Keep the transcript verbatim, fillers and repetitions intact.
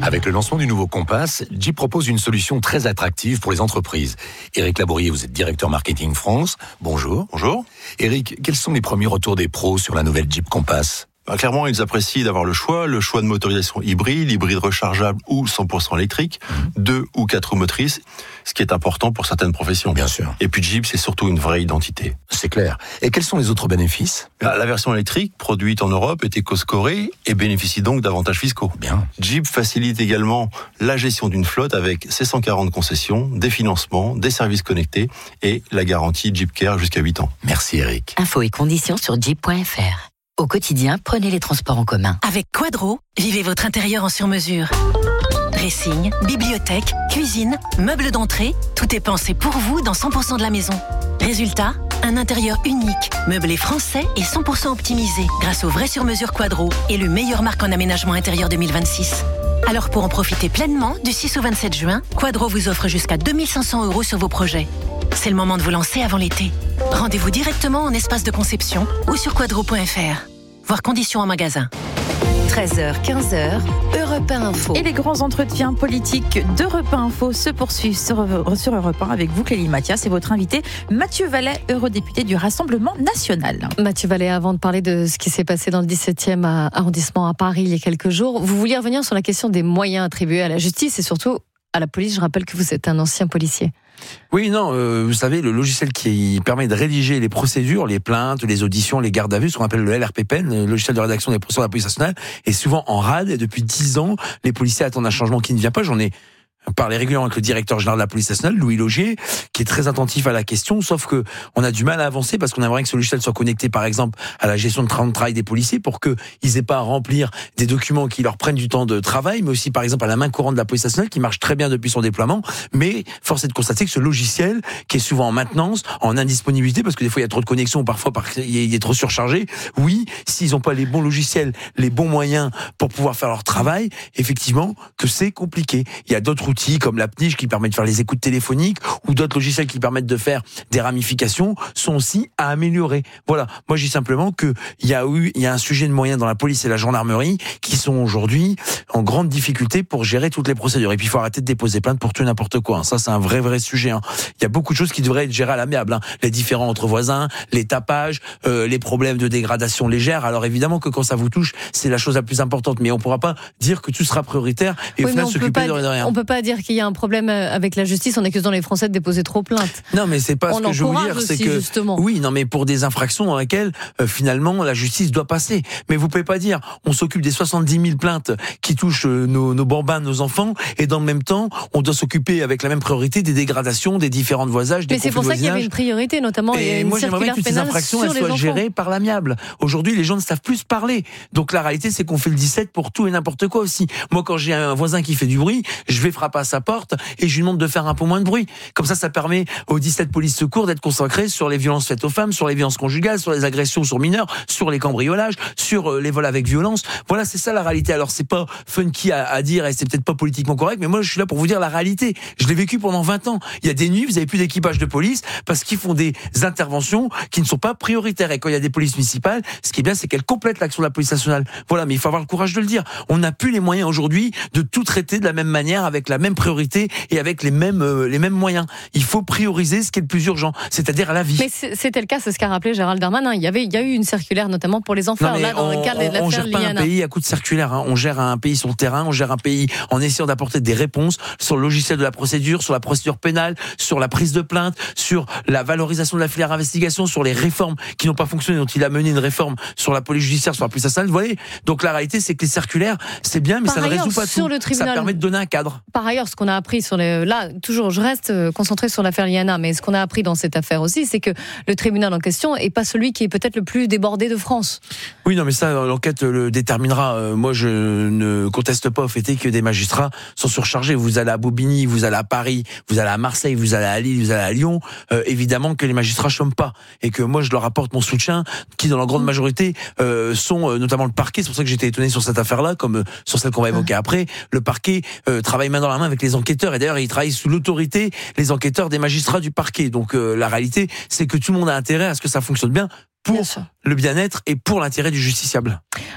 Avec le lancement du nouveau Compass, Jeep propose une solution très attractive pour les entreprises. Éric Labourier, vous êtes directeur marketing France. Bonjour. Bonjour. Éric, quels sont les premiers retours des pros sur la nouvelle Jeep Compass ? Bah, clairement, ils apprécient d'avoir le choix, le choix de motorisation hybride, hybride rechargeable ou cent pour cent électrique, mmh. deux ou quatre roues motrices, ce qui est important pour certaines professions. Bien sûr. Et puis Jeep, c'est surtout une vraie identité. C'est clair. Et quels sont les autres bénéfices ? bah, La version électrique, produite en Europe, est éco-scorée et bénéficie donc d'avantages fiscaux. Bien. Jeep facilite également la gestion d'une flotte avec ses cent quarante concessions, des financements, des services connectés et la garantie Jeep Care jusqu'à huit ans. Merci Éric. Infos et conditions sur jeep point f r. Au quotidien, prenez les transports en commun. Avec Quadro, vivez votre intérieur en sur-mesure. Dressing, bibliothèque, cuisine, meubles d'entrée, tout est pensé pour vous dans cent pour cent de la maison. Résultat, un intérieur unique, meublé français et cent pour cent optimisé grâce au vrai sur-mesure Quadro et le meilleur marque en aménagement intérieur deux mille vingt-six. Alors pour en profiter pleinement, du six au vingt-sept juin, Quadro vous offre jusqu'à deux mille cinq cents euros sur vos projets. C'est le moment de vous lancer avant l'été. Rendez-vous directement en espace de conception ou sur quadro point f r. Voir conditions en magasin. treize heures quinze, Europe un Info. Et les grands entretiens politiques d'Europe un Info se poursuivent sur, sur Europe un avec vous, Clélie Mathias, et votre invité Mathieu Vallet, eurodéputé du Rassemblement national. Mathieu Vallet, avant de parler de ce qui s'est passé dans le dix-septième arrondissement à Paris il y a quelques jours, vous vouliez revenir sur la question des moyens attribués à la justice et surtout à la police. Je rappelle que vous êtes un ancien policier. Oui, non, euh, vous savez, le logiciel qui permet de rédiger les procédures, les plaintes, les auditions, les gardes à vue, ce qu'on appelle le L R P P N, le logiciel de rédaction des procédures de la police nationale, est souvent en rade, et depuis dix ans, les policiers attendent un changement qui ne vient pas. J'en ai parlé régulièrement avec le directeur général de la police nationale, Louis Laugier, qui est très attentif à la question, sauf que on a du mal à avancer parce qu'on aimerait que ce logiciel soit connecté, par exemple, à la gestion de temps de travail des policiers pour qu'ils aient pas à remplir des documents qui leur prennent du temps de travail, mais aussi, par exemple, à la main courante de la police nationale, qui marche très bien depuis son déploiement. Mais force est de constater que ce logiciel, qui est souvent en maintenance, en indisponibilité, parce que des fois il y a trop de connexions, parfois il est trop surchargé. Oui, s'ils n'ont pas les bons logiciels, les bons moyens pour pouvoir faire leur travail, effectivement, que c'est compliqué. Il y a d'autres outils comme la P N I J qui permet de faire les écoutes téléphoniques ou d'autres logiciels qui permettent de faire des ramifications sont aussi à améliorer. Voilà. Moi, je dis simplement que il y a eu, il y a un sujet de moyens dans la police et la gendarmerie qui sont aujourd'hui en grande difficulté pour gérer toutes les procédures. Et puis, il faut arrêter de déposer plainte pour tout et n'importe quoi. Hein. Ça, c'est un vrai, vrai sujet. Hein. Il y a beaucoup de choses qui devraient être gérées à l'amiable. Hein. Les différends entre voisins, les tapages, euh, les problèmes de dégradation légère. Alors, évidemment que quand ça vous touche, c'est la chose la plus importante. Mais on pourra pas dire que tout sera prioritaire et oui, au final s'occuper de rien. On peut pas dire qu'il y a un problème avec la justice en accusant les Français de déposer trop plainte. Non, mais c'est pas on ce que je veux vous dire, aussi, c'est que justement. oui, non, mais pour des infractions dans lesquelles euh, finalement la justice doit passer. Mais vous pouvez pas dire, on s'occupe des soixante-dix mille plaintes qui touchent euh, nos, nos bambins, nos enfants, et dans le même temps, on doit s'occuper avec la même priorité des dégradations, des différents voisages, des mais c'est pour ça qu'il y avait une priorité, notamment. Et il y a une moi, j'aimerais bien que toutes ces infractions elles soient gérées par l'amiable. Aujourd'hui, les gens ne savent plus se parler. Donc la réalité, c'est qu'on fait le dix-sept pour tout et n'importe quoi aussi. Moi, quand j'ai un voisin qui fait du bruit, je vais frapper à sa porte et je lui demande de faire un peu moins de bruit. Comme ça, ça permet aux dix-sept polices secours d'être consacrés sur les violences faites aux femmes, sur les violences conjugales, sur les agressions sur mineurs, sur les cambriolages, sur les vols avec violence. Voilà, c'est ça la réalité. Alors, c'est pas funky à, à dire et c'est peut-être pas politiquement correct, mais moi, je suis là pour vous dire la réalité. Je l'ai vécu pendant vingt ans. Il y a des nuits, vous avez plus d'équipage de police parce qu'ils font des interventions qui ne sont pas prioritaires. Et quand il y a des polices municipales, ce qui est bien, c'est qu'elles complètent l'action de la police nationale. Voilà, mais il faut avoir le courage de le dire. On n'a plus les moyens aujourd'hui de tout traiter de la même manière, avec la même priorité et avec les mêmes euh, les mêmes moyens. Il faut prioriser ce qui est le plus urgent, c'est-à-dire la vie. Mais c'était le cas, c'est ce qu'a rappelé Gérald Darmanin. Il y avait, il y a eu une circulaire notamment pour les enfants. Non, là, dans on, le cadre on, de l'affaire on gère pas Liliana. un pays à coup de circulaire. Hein. On gère un pays sur le terrain, on gère un pays en essayant d'apporter des réponses sur le logiciel de la procédure, sur la procédure pénale, sur la prise de plainte, sur la valorisation de la filière investigation, sur les réformes qui n'ont pas fonctionné, dont il a mené une réforme sur la police judiciaire, sur la police nationale. Vous voyez, donc la réalité, c'est que les circulaires, c'est bien, mais Par ça ne ailleurs, résout pas sur tout. Le tribunal, ça permet de donner un cadre. Par ailleurs, ce qu'on a appris sur les, là, toujours, je reste concentré sur l'affaire Liliana, mais ce qu'on a appris dans cette affaire aussi, c'est que le tribunal en question est pas celui qui est peut-être le plus débordé de France. Oui, non, mais ça, l'enquête le déterminera. Euh, moi, je ne conteste pas au fait que des magistrats sont surchargés. Vous allez à Bobigny, vous allez à Paris, vous allez à Marseille, vous allez à Lille, vous allez à Lyon. Euh, évidemment que les magistrats chôment pas et que moi, je leur apporte mon soutien, qui dans la grande majorité euh, sont euh, notamment le parquet. C'est pour ça que j'étais étonné sur cette affaire-là, comme euh, sur celle qu'on va évoquer après. Le parquet euh, travaille main dans la main avec les enquêteurs et d'ailleurs, ils travaillent sous l'autorité, les enquêteurs des magistrats du parquet. Donc euh, la réalité, c'est que tout le monde a intérêt à ce que ça fonctionne bien pour bien le bien-être et pour l'intérêt du justiciable.